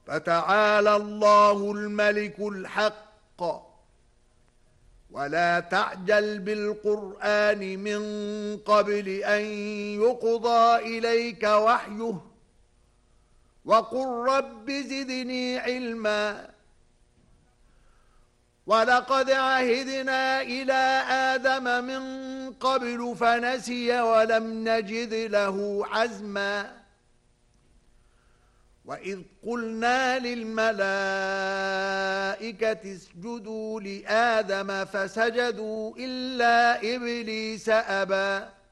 فتعالى الله الملك الحق ولا تعجل بالقرآن من قبل أن يقضى إليك وحيه وقل رب زدني علما ولقد عهدنا إلى آدم من قبل فنسي ولم نجد له عزما وإذ قلنا للملائكة اسجدوا لآدم فسجدوا إلا إبليس أبى